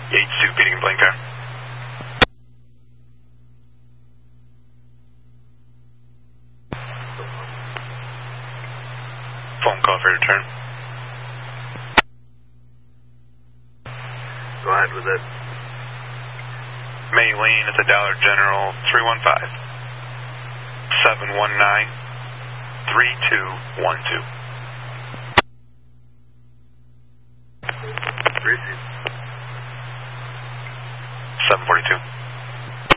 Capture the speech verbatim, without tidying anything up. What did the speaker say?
Yates two, beating and blank car. Phone call for return. Go ahead with it. May Lane at the Dollar General, three one five, seven one nine, three two one two. Receive. seven forty-two.